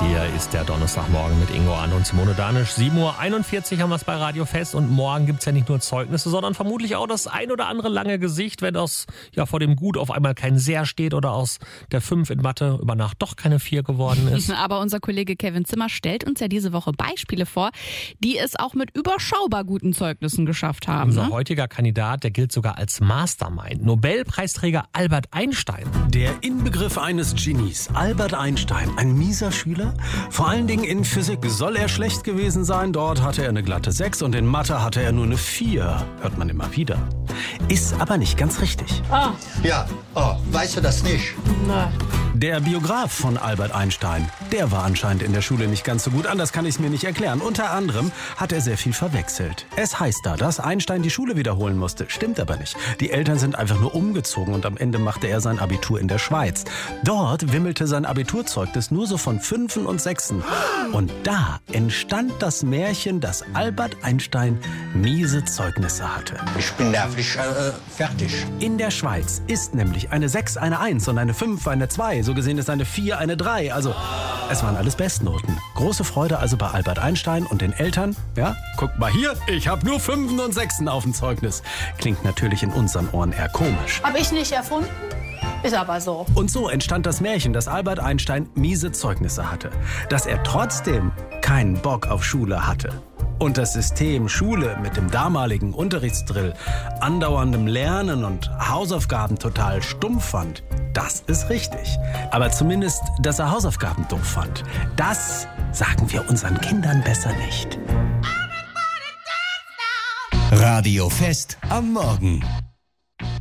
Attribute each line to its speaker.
Speaker 1: hier ist der Donnerstagmorgen mit Ingo Arndt und Simone Danisch. 7:41 Uhr haben wir es bei Radio Fest und morgen gibt es ja nicht nur Zeugnisse, sondern vermutlich auch das ein oder andere lange Gesicht, wenn vor dem Gut auf einmal kein Sehr steht oder aus der 5 in Mathe über Nacht doch keine 4 geworden ist.
Speaker 2: Aber unser Kollege Kevin Zimmer stellt uns ja diese Woche Beispiele vor, die es auch mit überschaubar guten Zeugnissen geschafft haben.
Speaker 1: Unser heutiger Kandidat, der gilt sogar als Mastermind. Nobelpreisträger Albert Einstein.
Speaker 3: Der Inbegriff eines Genies, Albert Einstein, ein mieser Schüler? Vor allen Dingen in Physik soll er schlecht gewesen sein, dort hatte er eine glatte 6 und in Mathe hatte er nur eine 4, hört man immer wieder. Ist aber nicht ganz richtig.
Speaker 4: Weißt du das nicht?
Speaker 2: Nein.
Speaker 3: Der Biograf von Albert Einstein, der war anscheinend in der Schule nicht ganz so gut, anders kann ich es mir nicht erklären. Unter anderem hat er sehr viel verwechselt. Es heißt da, dass Einstein die Schule wiederholen musste, stimmt aber nicht. Die Eltern sind einfach nur umgezogen und am Ende machte er sein Abitur in der Schweiz. Dort wimmelte sein Abiturzeugnis nur so von 5 und 6. Und da entstand das Märchen, dass Albert Einstein miese Zeugnisse hatte.
Speaker 4: Ich bin nervlich fertig.
Speaker 3: In der Schweiz ist nämlich eine 6 eine 1 und eine 5 eine 2. So gesehen ist eine 4 eine 3. Also, es waren alles Bestnoten. Große Freude also bei Albert Einstein und den Eltern. Ja, guckt mal hier, ich habe nur 5 und 6 auf dem Zeugnis. Klingt natürlich in unseren Ohren eher komisch.
Speaker 5: Hab ich nicht erfunden, ist aber so.
Speaker 3: Und so entstand das Märchen, dass Albert Einstein miese Zeugnisse hatte. Dass er trotzdem keinen Bock auf Schule hatte. Und das System Schule mit dem damaligen Unterrichtsdrill, andauerndem Lernen und Hausaufgaben total stumpf fand, das ist richtig. Aber zumindest, dass er Hausaufgaben doof fand, das sagen wir unseren Kindern besser nicht.
Speaker 6: Radio Fest am Morgen.